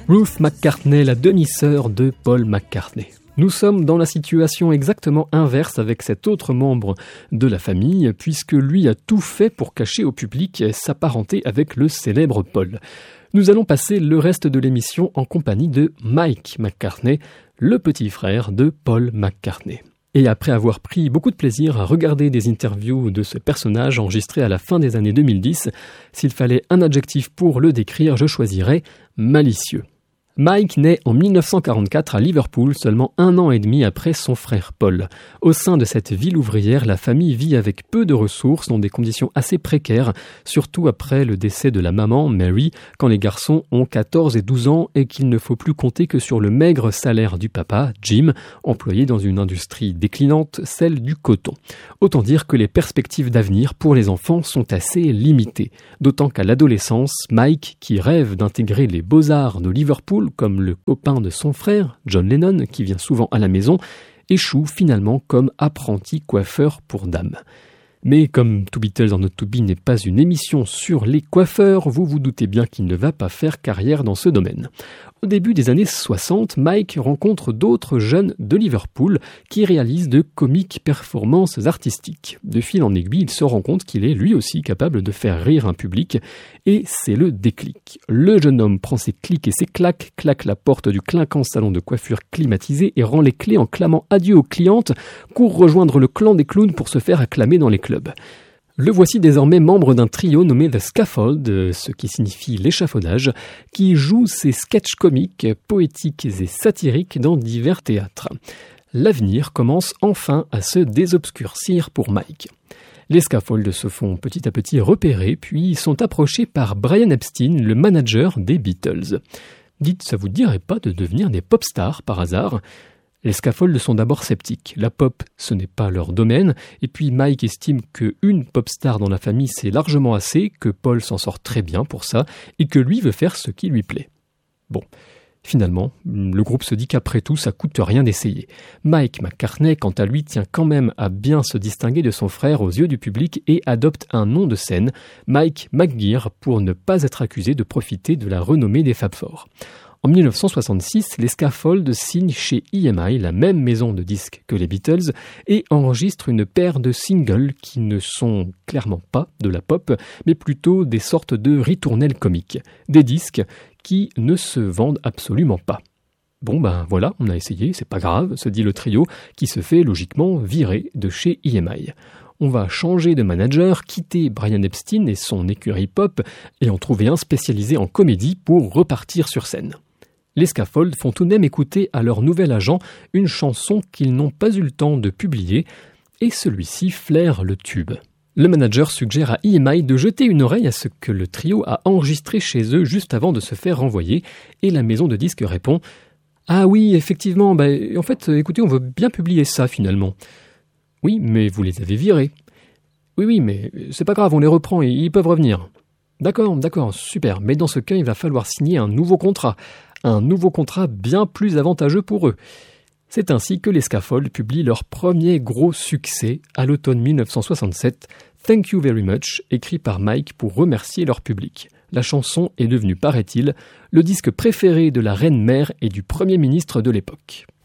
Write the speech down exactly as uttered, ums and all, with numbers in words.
Ruth McCartney, la demi-sœur de Paul McCartney. Nous sommes dans la situation exactement inverse avec cet autre membre de la famille, puisque lui a tout fait pour cacher au public sa parenté avec le célèbre Paul. Nous allons passer le reste de l'émission en compagnie de Mike McCartney, le petit frère de Paul McCartney. Et après avoir pris beaucoup de plaisir à regarder des interviews de ce personnage enregistrées à la fin des années deux mille dix, s'il fallait un adjectif pour le décrire, je choisirais malicieux. Mike naît en dix-neuf cent quarante-quatre à Liverpool, seulement un an et demi après son frère Paul. Au sein de cette ville ouvrière, la famille vit avec peu de ressources, dans des conditions assez précaires, surtout après le décès de la maman, Mary, quand les garçons ont quatorze et douze ans et qu'il ne faut plus compter que sur le maigre salaire du papa, Jim, employé dans une industrie déclinante, celle du coton. Autant dire que les perspectives d'avenir pour les enfants sont assez limitées. D'autant qu'à l'adolescence, Mike, qui rêve d'intégrer les beaux-arts de Liverpool, comme le copain de son frère, John Lennon, qui vient souvent à la maison, échoue finalement comme apprenti coiffeur pour dames. Mais comme To Beatles or Not To Be n'est pas une émission sur les coiffeurs, vous vous doutez bien qu'il ne va pas faire carrière dans ce domaine. Au début des années soixante, Mike rencontre d'autres jeunes de Liverpool qui réalisent de comiques performances artistiques. De fil en aiguille, il se rend compte qu'il est lui aussi capable de faire rire un public, et c'est le déclic. Le jeune homme prend ses clics et ses claques, claque la porte du clinquant salon de coiffure climatisé et rend les clés en clamant adieu aux clientes, court rejoindre le clan des clowns pour se faire acclamer dans les clubs. Le voici désormais membre d'un trio nommé The Scaffold, ce qui signifie l'échafaudage, qui joue ses sketchs comiques, poétiques et satiriques dans divers théâtres. L'avenir commence enfin à se désobscurcir pour Mike. Les Scaffolds se font petit à petit repérer, puis sont approchés par Brian Epstein, le manager des Beatles. Dites, ça vous dirait pas de devenir des pop stars par hasard ? Les Scaffolds sont d'abord sceptiques. La pop, ce n'est pas leur domaine. Et puis Mike estime qu'une pop star dans la famille, c'est largement assez, que Paul s'en sort très bien pour ça, et que lui veut faire ce qui lui plaît. Bon, finalement, le groupe se dit qu'après tout, ça coûte rien d'essayer. Mike McCartney, quant à lui, tient quand même à bien se distinguer de son frère aux yeux du public et adopte un nom de scène, Mike McGear, pour ne pas être accusé de profiter de la renommée des Fab Four. En dix-neuf cent soixante-six, les Scaffolds signent chez E M I, la même maison de disques que les Beatles, et enregistrent une paire de singles qui ne sont clairement pas de la pop, mais plutôt des sortes de ritournelles comiques. Des disques qui ne se vendent absolument pas. Bon ben voilà, on a essayé, c'est pas grave, se dit le trio, qui se fait logiquement virer de chez E M I. On va changer de manager, quitter Brian Epstein et son écurie pop, et en trouver un spécialisé en comédie pour repartir sur scène. Les Scaffolds font tout de même écouter à leur nouvel agent une chanson qu'ils n'ont pas eu le temps de publier, et celui-ci flaire le tube. Le manager suggère à E M I de jeter une oreille à ce que le trio a enregistré chez eux juste avant de se faire renvoyer, et la maison de disques répond « Ah oui, effectivement, bah, en fait, écoutez, on veut bien publier ça finalement. » « Oui, mais vous les avez virés. »« Oui, oui, mais c'est pas grave, on les reprend et ils peuvent revenir. »« D'accord, d'accord, super, mais dans ce cas, il va falloir signer un nouveau contrat. Un nouveau contrat bien plus avantageux pour eux. » C'est ainsi que les Scaffolds publient leur premier gros succès à l'automne dix-neuf cent soixante-sept, Thank You Very Much, écrit par Mike pour remercier leur public. La chanson est devenue, paraît-il, le disque préféré de la reine-mère et du premier ministre de l'époque.